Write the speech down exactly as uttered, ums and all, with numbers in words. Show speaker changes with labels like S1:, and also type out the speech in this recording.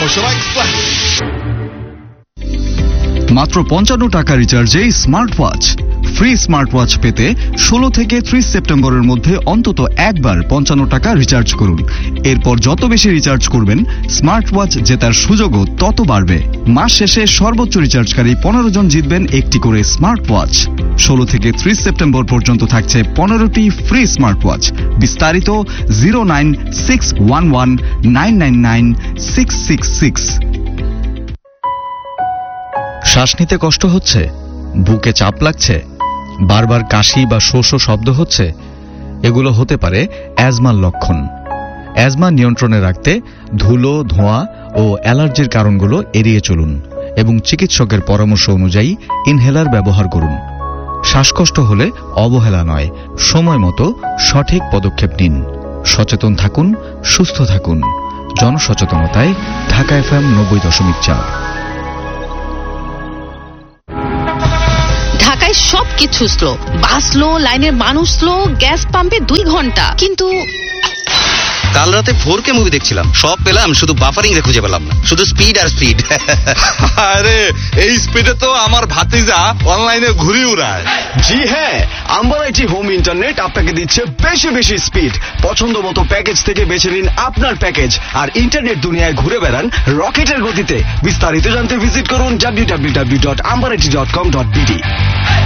S1: মাত্র পঞ্চান্ন টাকা রিচার্জে smart watch. Free smart watch পেতে ষোলো থেকে ত্রিশ সেপ্টেম্বরের মধ্যে অন্তত একবার পঞ্চান্ন টাকা রিচার্জ করুন। এরপর যত বেশি রিচার্জ করবেন স্মার্ট ওয়াচ জেতার সুযোগও তত বাড়বে। মাস শেষে সর্বোচ্চ রিচার্জকারী পনেরো জন জিতবেন একটি করে স্মার্ট ওয়াচ। ষোলো থেকে ত্রিশ সেপ্টেম্বর পর্যন্ত থাকছে পনেরোটি ফ্রি স্মার্ট ওয়াচ। বিস্তারিত zero nine six one one nine nine nine six six six. শ্বাস নিতে কষ্ট হচ্ছে, বুকে চাপ লাগছে, বারবার কাশি বা শো শো শব্দ হচ্ছে, এগুলো হতে পারে অ্যাজমার লক্ষণ। অ্যাজমা নিয়ন্ত্রণে রাখতে ধুলো, ধোঁয়া ও অ্যালার্জির কারণগুলো এড়িয়ে চলুন এবং চিকিৎসকের পরামর্শ অনুযায়ী ইনহেলার ব্যবহার করুন। শ্বাসকষ্ট হলে অবহেলা নয়, সময় মতো সঠিক পদক্ষেপ নিন। সচেতন থাকুন, সুস্থ থাকুন। জনসচেতনতায় ঢাকা এফএম নব্বই দশমিক চার।
S2: ঢাকায় সবকিছু স্লো, বাস স্লো, লাইনের মানুষ স্লো, গ্যাস পাম্পে দুই ঘন্টা। কিন্তু
S3: কাল রাতে ফোর কে মুভি দেখছিলাম, সব পেলাম, শুধু বাফারিং রে খুঁজে পেলাম না। শুধু স্পিড আর স্পিড।
S4: আরে এই স্পিডে তো আমার ভাতিজা অনলাইনে ঘুরি উড়ায়।
S5: জি হ্যাঁ, আম্বার আইটি হোম ইন্টারনেট আপনাকে দিচ্ছে বেশি বেশি স্পিড। পছন্দ মতো প্যাকেজ থেকে বেছে নিন আপনার প্যাকেজ আর ইন্টারনেট দুনিয়ায় ঘুরে বেড়ান রকেটের গতিতে। বিস্তারিত জানতে ভিজিট করুন W W W dot amber IT dot com dot BD.